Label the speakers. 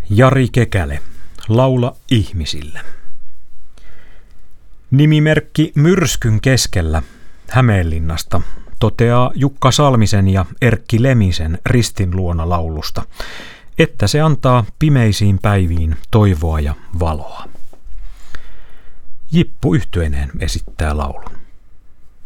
Speaker 1: Jari Kekälä, laula ihmisille. Nimimerkki Myrskyn keskellä Hämeenlinnasta toteaa Jukka Salmisen ja Erkki Lemisen Ristin luona laulusta, että se antaa pimeisiin päiviin toivoa ja valoa. Jippu Yhtyeineen esittää laulun.